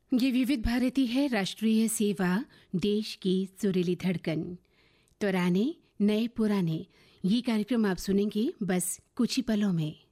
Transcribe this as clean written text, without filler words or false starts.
ये विविध भारती है, राष्ट्रीय सेवा, देश की सुरीली धड़कन। तराने नए पुराने, ये कार्यक्रम आप सुनेंगे बस कुछ ही पलों में।